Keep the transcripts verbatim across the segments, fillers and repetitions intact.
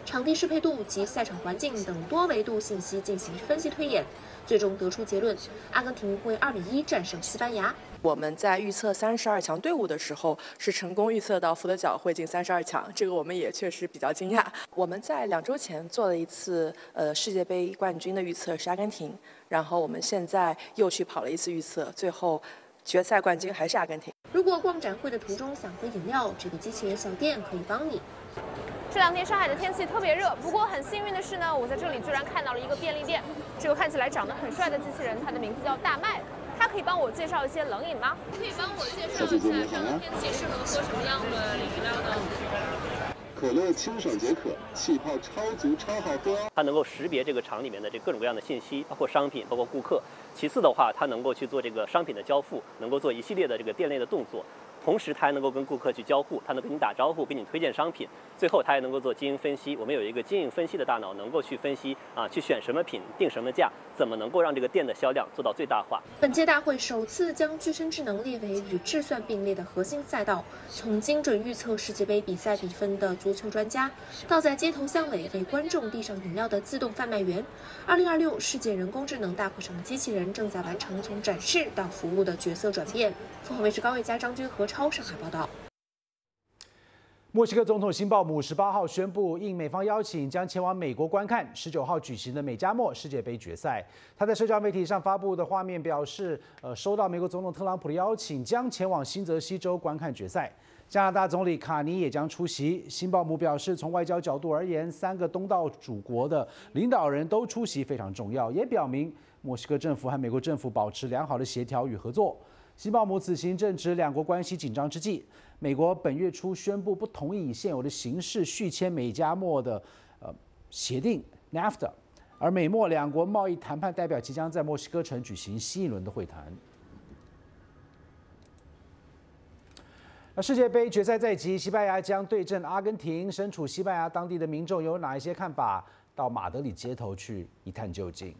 场地适配度及赛场环境等多维度信息进行分析推演，最终得出结论：阿根廷会二比一战胜西班牙。 我们在预测三十二强队伍的时候，是成功预测到福德角会进三十二强，这个我们也确实比较惊讶。我们在两周前做了一次呃世界杯冠军的预测是阿根廷，然后我们现在又去跑了一次预测，最后决赛冠军还是阿根廷。 如果逛展会的途中想喝饮料，这个机器人小店可以帮你。 这两天上海的天气特别热，不过很幸运的是呢，我在这里居然看到了一个便利店，这个看起来长得很帅的机器人，它的名字叫大麦。 他可以帮我介绍一些冷饮吗？可以帮我介绍一下这样的天气适合喝什么样的饮料呢？ 可乐清爽解渴，气泡超足，超好喝。 它能够识别这个厂里面的这各种各样的信息，包括商品，包括顾客。其次的话，它能够去做这个商品的交付，能够做一系列的这个店内的动作。 同时，它还能够跟顾客去交互，它能跟你打招呼，给你推荐商品。最后，它还能够做经营分析。我们有一个经营分析的大脑，能够去分析啊，去选什么品，定什么价，怎么能够让这个店的销量做到最大化。 本届大会首次将具身智能列为与智算并列的核心赛道，从精准预测世界杯比赛比分的足球专家，到在街头巷尾为观众递上饮料的自动贩卖员。二零二六世界人工智能大会上的机器人正在完成从展示到服务的角色转变。凤凰卫视高卫佳、张军和超上海报道。 墨西哥总统辛鲍姆十八号宣布，应美方邀请，将前往美国观看十九号举行的美加墨世界杯决赛。他在社交媒体上发布的画面表示，呃，收到美国总统特朗普的邀请，将前往新泽西州观看决赛。加拿大总理卡尼也将出席。辛鲍姆表示，从外交角度而言，三个东道主国的领导人都出席非常重要，也表明墨西哥政府和美国政府保持良好的协调与合作。 辛鲍姆此行正值两国关系紧张之际，美国本月初宣布不同意以现有的形式续签美加墨的呃协定 N A F T A， 而美墨两国贸易谈判代表即将在墨西哥城举行新一轮的会谈。那世界杯决赛在即，西班牙将对阵阿根廷，身处西班牙当地的民众有哪一些看法？到马德里街头去一探究竟。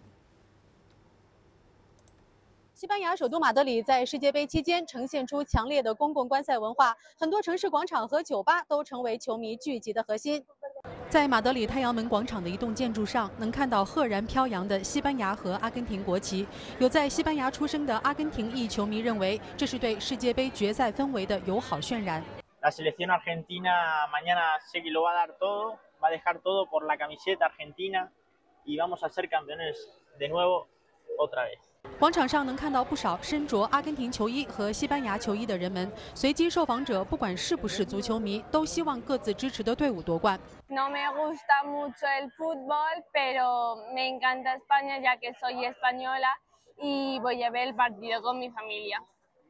西班牙首都马德里在世界杯期间呈现出强烈的公共观赛文化，很多城市广场和酒吧都成为球迷聚集的核心。在马德里太阳门广场的一栋建筑上，能看到赫然飘扬的西班牙和阿根廷国旗。有在西班牙出生的阿根廷裔球迷认为，这是对世界杯决赛氛围的友好渲染。 La selección argentina mañana sé que lo va a dar todo, va a dejar todo por la camiseta argentina y vamos a ser campeones de nuevo otra vez. 广场上能看到不少身着阿根廷球衣和西班牙球衣的人们。随机受访者不管是不是足球迷，都希望各自支持的队伍夺冠。 No me gusta mucho el fútbol, pero me encanta España ya que soy española y voy a ver el partido con mi familia.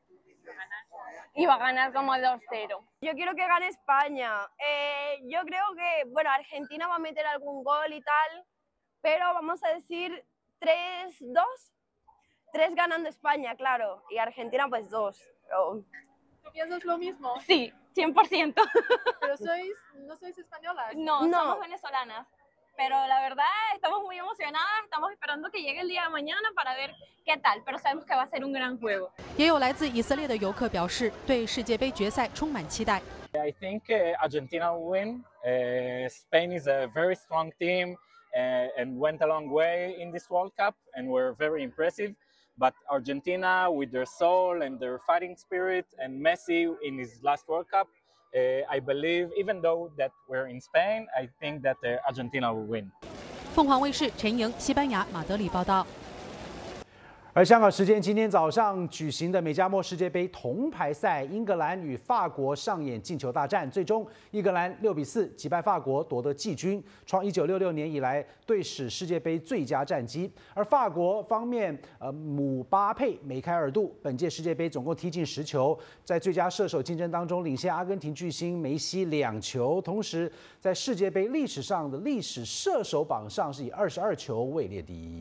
Y va a ganar como dos cero. Yo quiero que gane España. Eh, yo creo que, bueno, Argentina va a meter algún gol y tal, pero vamos a decir tres dos. Tres ganando España, claro, y Argentina pues dos. Pero... ¿Tú piensas lo mismo? Sí, cien por ciento. ¿Pero sois, no sois españolas? No, no, somos venezolanas. Pero la verdad estamos muy emocionadas, estamos esperando que llegue el día de mañana para ver qué tal, pero sabemos que va a ser un gran juego. 也有来自以色列的游客表示，对世界杯决赛充满期待。 I think uh, Argentina will win. Uh, Spain is a very strong team uh, and went a long way in this World Cup, and were very impressive. But Argentina, with their soul and their fighting spirit, and Messi in his last World Cup, uh, I believe, even though that we're in Spain, I think that uh, Argentina will win. 凤凰卫视陈莹，西班牙马德里报道。 而香港时间今天早上举行的美加墨世界杯铜牌赛，英格兰与法国上演进球大战，最终英格兰六比四击败法国，夺得季军，创一九六六年以来队史世界杯最佳战绩。而法国方面，呃，姆巴佩梅开二度，本届世界杯总共踢进十球，在最佳射手竞争当中领先阿根廷巨星梅西两球，同时在世界杯历史上的历史射手榜上是以二十二球位列第一。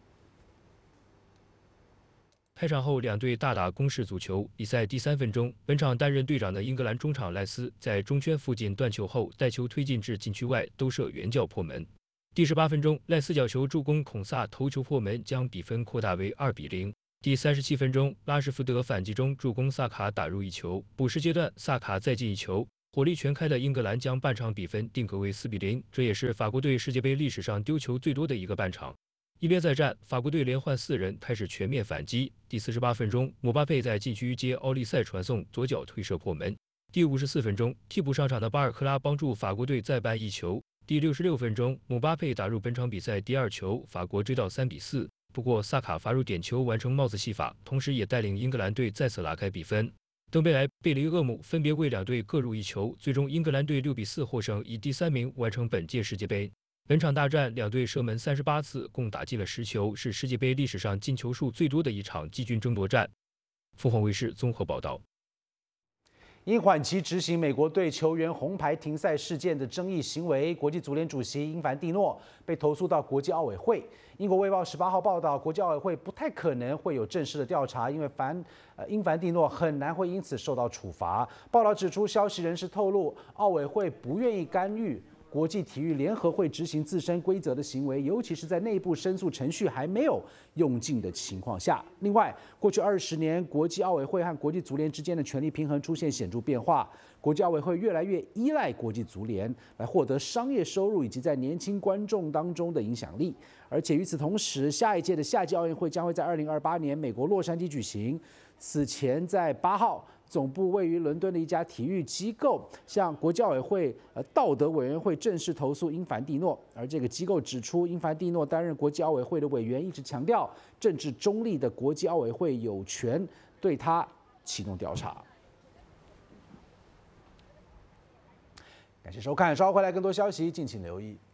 开场后，两队大打攻势足球。比赛第三分钟，本场担任队长的英格兰中场赖斯在中圈附近断球后，带球推进至禁区外，兜射远角破门。第十八分钟，赖斯角球助攻孔萨头球破门，将比分扩大为二比零。第三十七分钟，拉什福德反击中助攻萨卡打入一球。补时阶段，萨卡再进一球。 火力全开的英格兰将半场比分定格为四比零，这也是法国队世界杯历史上丢球最多的一个半场。一边再战，法国队连换四人，开始全面反击。第四十八分钟，姆巴佩在禁区接奥利塞传送，左脚推射破门。第五十四分钟，替补上场的巴尔克拉帮助法国队再扳一球。第六十六分钟，姆巴佩打入本场比赛第二球，法国追到三比四。不过萨卡罚入点球，完成帽子戏法，同时也带领英格兰队再次拉开比分。登贝莱、贝雷厄姆分别为两队各入一球，最终英格兰队六比四获胜，以第三名完成本届世界杯。本场大战，两队射门三十八次，共打进了十球，是世界杯历史上进球数最多的一场季军争夺战。凤凰卫视综合报道。 因缓期执行美国队球员红牌停赛事件的争议行为，国际足联主席英凡蒂诺被投诉到国际奥委会。英国《卫报》十八号报道，国际奥委会不太可能会有正式的调查，因为凡呃英凡蒂诺很难会因此受到处罚。报道指出，消息人士透露，奥委会不愿意干预国际体育联合会执行自身规则的行为，尤其是在内部申诉程序还没有用尽的情况下。另外，过去二十年，国际奥委会和国际足联之间的权力平衡出现显著变化，国际奥委会越来越依赖国际足联来获得商业收入以及在年轻观众当中的影响力。而且与此同时，下一届的夏季奥运会将会在二零二八年美国洛杉矶举行。此前在八号，总部位于伦敦的一家体育机构向国际奥委会呃道德委员会正式投诉英凡蒂诺，而这个机构指出，英凡蒂诺担任国际奥委会的委员，一直强调政治中立的国际奥委会有权对他启动调查。感谢收看，稍后回来更多消息，敬请留意。